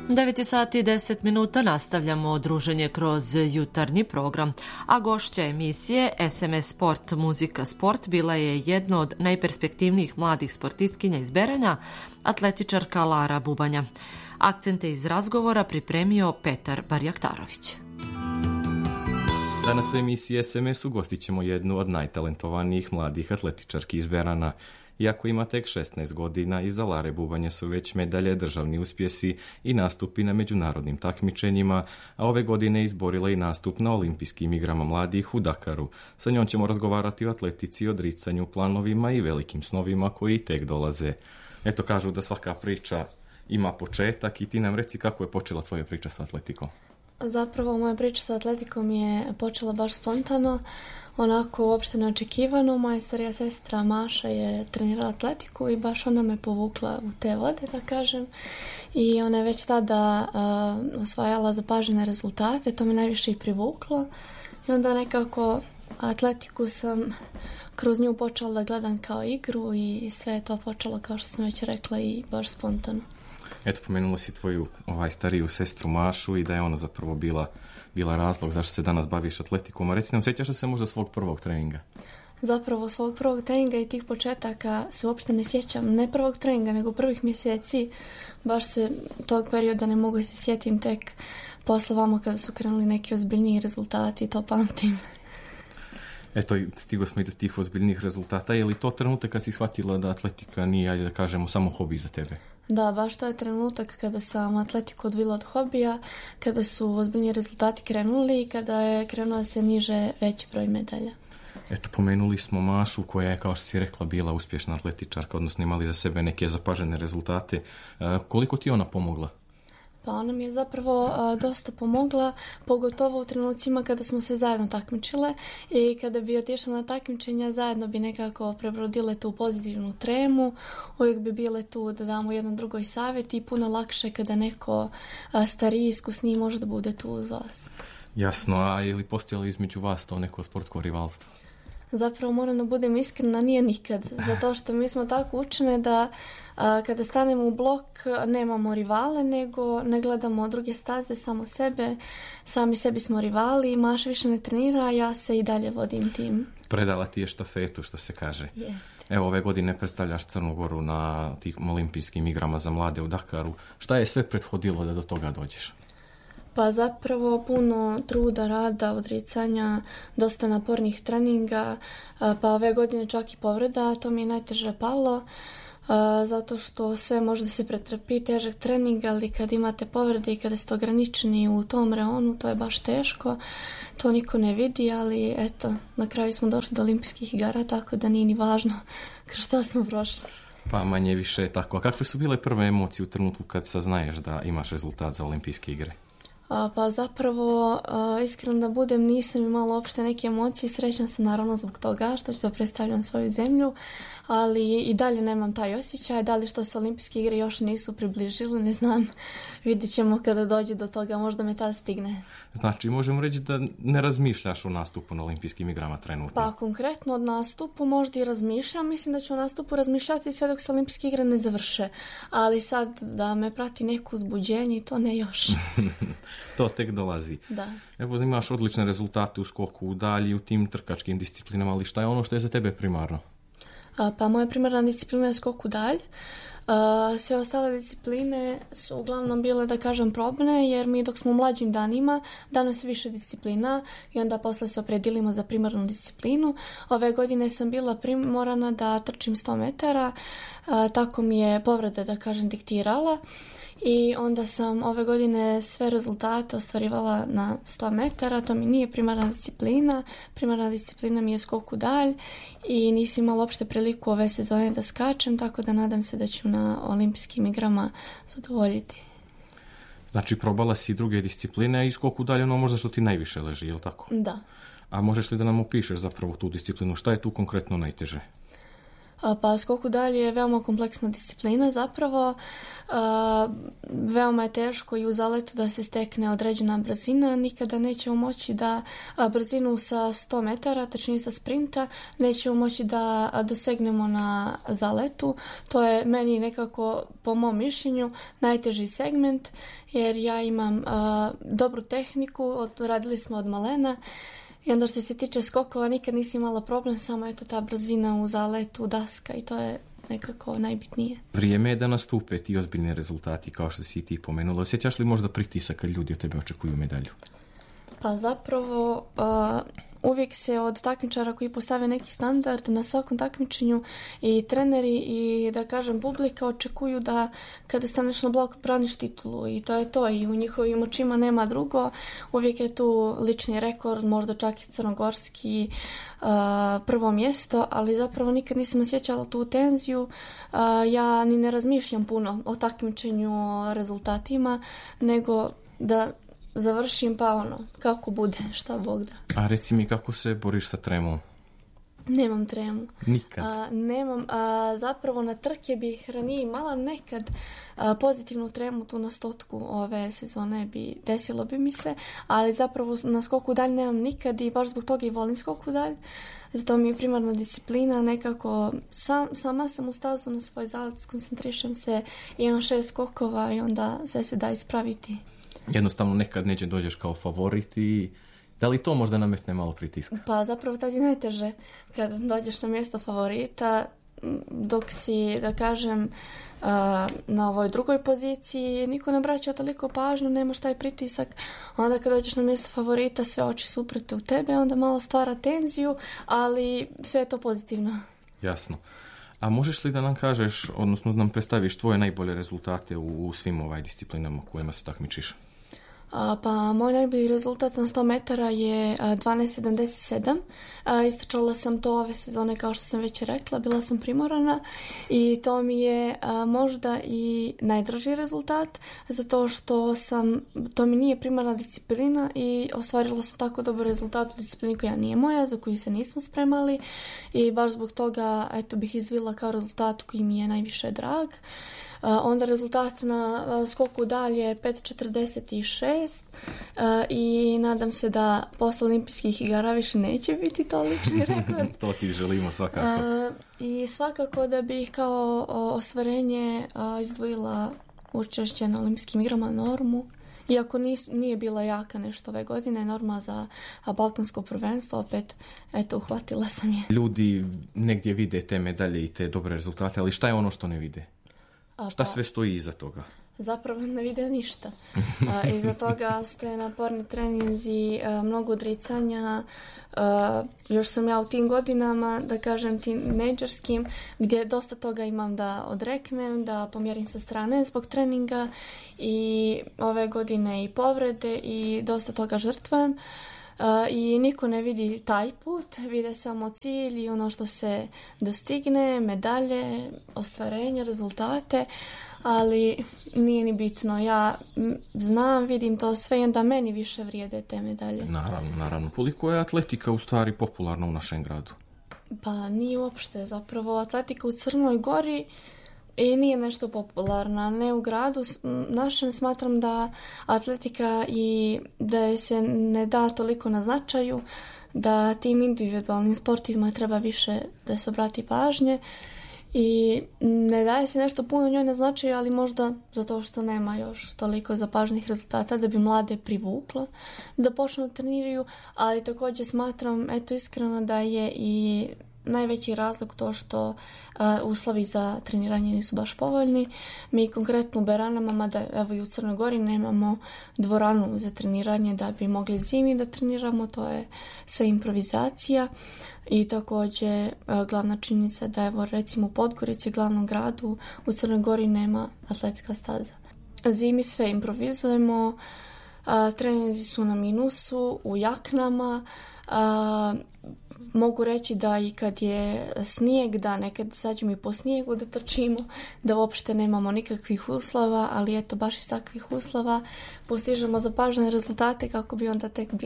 9 sati i 10 minuta nastavljamo druženje kroz jutarnji program, a gošća emisije SMS Sport, muzika, sport bila je jedna od najperspektivnijih mladih sportistkinja iz Beranja, atletičarka Lara Bubanja. Akcente iz razgovora pripremio Petar Barjaktarović. Danas u emisiji SMS ugostit ćemo jednu od najtalentovanijih mladih atletičarki iz Berana. Iako ima tek 16 godina, iza Lare Bubanje su već medalje, državni uspjesi i nastupi na međunarodnim takmičenjima, a ove godine izborila i nastup na olimpijskim igrama mladih u Dakaru. Sa njom ćemo razgovarati o atletici, odricanju, planovima i velikim snovima koji tek dolaze. Eto, kažu da svaka priča ima početak i ti nam reci kako je počela tvoja priča sa atletikom. Zapravo, moja priča sa atletikom je počela baš spontano, onako uopšte neočekivano. Moja starija sestra Maša je trenirala atletiku i baš ona me povukla u te vode, da kažem. I ona je već tada osvajala zapažene rezultate, to me najviše i privuklo. I onda nekako atletiku sam kroz nju počela da gledam kao igru i sve je to počelo, kao što sam već rekla, i baš spontano. Eto, pomenula si tvoju stariju sestru Mašu i da je ona zapravo bila razlog zašto se danas baviš atletikom. A reci nam, sjećaš li se možda svog prvog treninga? Zapravo svog prvog treninga i tih početaka se uopšte ne sjećam. Ne prvog treninga, nego prvih mjeseci. Baš se tog perioda ne mogu se sjetim, tek posle vamo kada su krenuli neki ozbiljniji rezultati, to pamtim. Eto, stigo smo i do tih ozbiljnih rezultata. Je li to trenutak kad si shvatila da atletika nije, ajde da kažemo, samo hobi za tebe? Da, baš to je trenutak kada sam atletiku odvila od hobija, kada su ozbiljni rezultati krenuli i kada je krenuo se niže veći broj medalja. Eto, pomenuli smo Mašu koja je, kao što si rekla, bila uspješna atletičarka, odnosno imali za sebe neke zapažene rezultate. Koliko ti ona pomogla? Pa ona mi je zapravo dosta pomogla, pogotovo u trenucima kada smo se zajedno takmičile i kada bi otišla na takmičenja, zajedno bi nekako prebrodile tu pozitivnu tremu, uvijek bi bile tu da damo jedan drugoj savjet i puno lakše kada neko stariji, iskusniji može da bude tu uz vas. Jasno, a je li postojalo između vas to neko sportsko rivalstvo? Zapravo, moram da budem iskrena, nije nikad, zato što mi smo tako učene da kada stanemo u blok nemamo rivale, nego ne gledamo druge staze, samo sebe, sami sebi smo rivali, Maša više ne trenira, a ja se i dalje vodim tim. Predala ti je štafetu, što se kaže. Jeste. Evo, ove godine predstavljaš Crnu Goru na tim olimpijskim igrama za mlade u Dakaru. Šta je sve prethodilo da do toga dođeš? Pa zapravo puno truda, rada, odricanja, dosta napornih treninga, pa ove godine čak i povreda, to mi je najteže palo, zato što sve može da se pretrpi, težak trening, ali kad imate povrede i kada ste ograničeni u tom reonu, to je baš teško, to niko ne vidi, ali eto, na kraju smo došli do olimpijskih igara, tako da nije ni važno kroz što smo prošli. Pa manje više je tako. A kakve su bile prve emocije u trenutku kad saznaješ da imaš rezultat za olimpijske igre? Pa zapravo, iskreno da budem, nisam imala uopšte neke emocije, srećna sam naravno zbog toga što ću da predstavljam svoju zemlju, ali i dalje nemam taj osjećaj, da li što se olimpijske igre još nisu približile, ne znam, vidjet ćemo kada dođe do toga, možda me tada stigne. Znači, možemo reći da ne razmišljaš o nastupu na olimpijskim igrama trenutno? Pa konkretno od nastupu možda i razmišljam, mislim da ću o nastupu razmišljati sve dok se olimpijske igre ne završe, ali sad da me prati neko uzbuđenje, to ne još. To tek dolazi. Da. Evo, imaš odlične rezultate u skoku u dalji, u tim trkačkim disciplinama, ali šta je ono što je za tebe primarno? Pa moja primarna disciplina je skok u dalj. Sve ostale discipline su uglavnom bile, da kažem, probne, jer mi dok smo u mlađim danima dano se više disciplina i onda posle se opredilimo za primarnu disciplinu. Ove godine sam bila primorana da trčim 100 metara, tako mi je povreda, da kažem, diktirala. I onda sam ove godine sve rezultate ostvarivala na 100 metara, to mi nije primarna disciplina. Primarna disciplina mi je skok u dalj i nisam imala uopšte priliku ove sezone da skačem, tako da nadam se da ću na olimpijskim igrama zadovoljiti. Znači, probala si druge discipline i skok u dalj, ono možda što ti najviše leži, je li tako? Da. A možeš li da nam opišeš zapravo tu disciplinu? Šta je tu konkretno najteže? Pa skok u dalje je veoma kompleksna disciplina zapravo. Veoma je teško i u zaletu da se stekne određena brzina. Nikada nećemo moći da brzinu sa 100 metara, tačnije sa sprinta, nećemo moći da dosegnemo na zaletu. To je meni nekako, po mom mišljenju, najteži segment, jer ja imam dobru tehniku, radili smo od malena. I onda što se tiče skokova, nikad nisam imala problem, samo je to ta brzina u zaletu, daska i to je nekako najbitnije. Vrijeme je da nastupe ti ozbiljni rezultati, kao što si ti pomenula. Osjećaš li možda pritisak kad ljudi od tebe očekuju medalju? Pa zapravo uvijek se od takmičara koji postave neki standard na svakom takmičenju i treneri i da kažem publika očekuju da kada staneš na blok braniš titulu i to je to i u njihovim očima nema drugo. Uvijek je tu lični rekord, možda čak i crnogorski prvo mjesto, ali zapravo nikad nisam osjećala tu tenziju. Ja ni ne razmišljam puno o takmičenju, o rezultatima, nego da završim pa kako bude, šta Bog da. A reci mi kako se boriš sa tremom? Nemam tremu. Nikad? Nemam. Zapravo na trke bih ranije imala nekad pozitivnu tremu tu na 100 ove sezone desilo bi mi se, ali zapravo na skoku dalj nemam nikad i baš zbog toga i volim skoku dalj. Zato mi je primarna disciplina, nekako sama sam u stazu na svoj zalet, skoncentrišem se, imam 6 skokova i onda sve se da ispraviti. Jednostavno nekad neđe dođeš kao favorit i da li to možda nametne malo pritiska? Pa zapravo tad je najteže kad dođeš na mjesto favorita, dok si, da kažem, na ovoj drugoj poziciji niko ne braća toliko pažnju, nemaš taj pritisak. Onda kad dođeš na mjesto favorita sve oči su uprte u tebe, onda malo stvara tenziju, ali sve je to pozitivno. Jasno. A možeš li da nam kažeš, odnosno da nam predstaviš tvoje najbolje rezultate u svim disciplinama kojima se takmičiš? Pa moj najbolji rezultat na 100 metara je 12.77. Istrčala sam to ove sezone, kao što sam već rekla, bila sam primorana i to mi je možda i najdraži rezultat, zato što to mi nije primarna disciplina i ostvarila sam tako dobar rezultat u disciplini koja nije moja, za koju se nismo spremali i baš zbog toga bih izvila kao rezultat koji mi je najviše drag. Onda rezultat na skoku dalje 5.46 i nadam se da posle olimpijskih igara više neće biti to lični rekord. To ti želimo svakako. I svakako da bih kao ostvarenje izdvojila učešće na olimpijskim igrama normu. Iako nije bila jaka nešto ove godine, norma za balkansko prvenstvo, opet, uhvatila sam je. Ljudi negdje vide te medalje i te dobre rezultate, ali šta je ono što ne vide? Šta sve stoji iza toga? Zapravo ne vide ništa. Iza toga stoje naporni treninzi, mnogo odricanja. Još sam ja u tim godinama, da kažem tinejdžerskim, gdje dosta toga imam da odreknem, da pomjerim sa strane zbog treninga i ove godine i povrede i dosta toga žrtvujem. I niko ne vidi taj put, vide samo cilj i ono što se dostigne, medalje, ostvarenja, rezultate, ali nije ni bitno. Ja znam, vidim to sve i onda meni više vrijede te medalje. Naravno. Koliko je atletika u stvari popularna u našem gradu? Pa nije uopšte, zapravo atletika u Crnoj Gori i nije nešto popularna, ne u gradu našem. Smatram da atletika i da je se ne da toliko na značaju, da tim individualnim sportovima treba više da se obrati pažnje i ne daje se nešto puno njoj na značaju, ali možda zato što nema još toliko zapažnih rezultata da bi mlade privuklo da počnu da treniraju, ali također smatram iskreno da je i najveći razlog to što uslovi za treniranje nisu baš povoljni. Mi konkretno u Beranama, mada evo i u Crnoj Gori, nemamo dvoranu za treniranje da bi mogli zimi da treniramo, to je sve improvizacija. I također glavna činjenica da evo recimo u Podgorici, glavnom gradu, u Crnoj Gori nema atletska staza. Zimi sve improvizujemo, treninzi su na minusu, u jaknama. Mogu reći da i kad je snijeg, da nekad sađemo i po snijegu da trčimo, da uopšte nemamo nikakvih uslova, ali baš iz takvih uslova postižemo zapažene rezultate kako bi onda tek